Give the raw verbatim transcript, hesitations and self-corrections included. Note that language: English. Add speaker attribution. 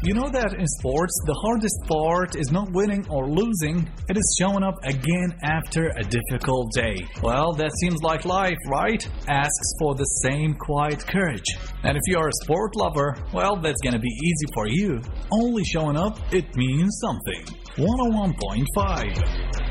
Speaker 1: You know that in sports, the hardest part is not winning or losing, it is showing up again after a difficult day. Well, that seems like life, right? Asks for the same quiet courage. And if you are a sport lover, well, that's gonna be easy for you. Only showing up, it means something. one oh one point five